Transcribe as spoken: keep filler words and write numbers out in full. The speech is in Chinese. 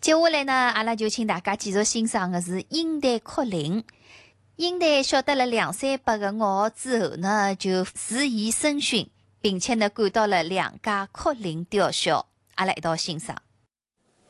接下来呢，阿拉就请大家继续欣赏的是英台哭灵。英台晓得了两三百个学之后呢，就自缢身殉，并且呢赶到了两家哭灵吊销。阿拉一道欣赏。